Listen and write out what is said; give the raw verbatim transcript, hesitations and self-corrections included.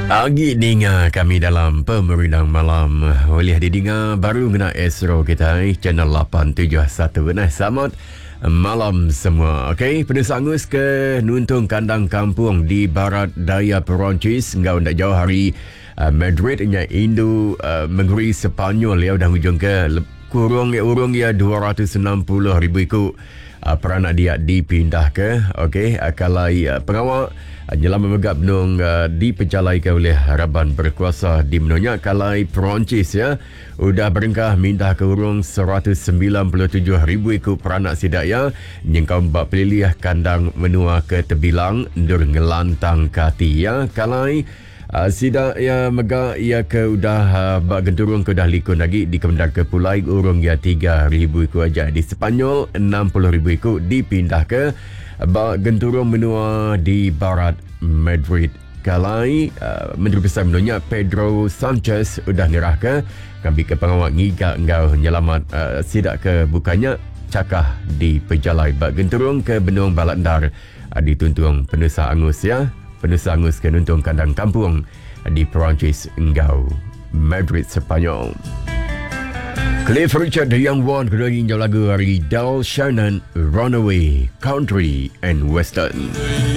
Agi dengar kami dalam Pemerintah Malam oleh didengar baru kena Astro kita eh, channel lapan tujuh satu. Nah, selamat malam semua. Okey, penulis angus ke nuntung kandang kampung di barat daya Perancis engkau nak jauh hari uh, Madrid nya Indo uh, menggeri Sepanyol ya dah hujung ke kurung ya urung ya dua ratus enam puluh ribu ikut uh, peranak dia dipindah ke. Okey, uh, kalai uh, pengawal Nyelam memegap benung uh, diperjalaikan oleh harapan berkuasa di menunyak kalai Perancis ya. Udah berengkah mindah ke urung seratus sembilan puluh tujuh ribu ikut peranak sidak ya. Nyengkau mbak pilih kandang menua ke Tebilang dur ngelantang kati ya. Kalai uh, sidak ya megak ya ke udah uh, bak genturung ke udah likun lagi di kemendak ke Pulai urung ya tiga ribu ikut aja. Di Sepanyol enam puluh ribu ikut dipindah ke Bak genturung menua di barat Madrid. Kalai uh, Menteri Besar menunjuk Pedro Sanchez udah nyerah ke kami ke pengawal ngigak engkau nyelamat uh, sidak ke bukannya cakah di pejalai bak genturung ke benung Balandar uh, dituntung penusa angus ya. Penusa angus ke nuntung kandang kampung uh, di Perancis engkau Madrid Sepanyol. Cliff Richard The Young One kedua hingga lagu hari Del Shannon Runaway Country and Western.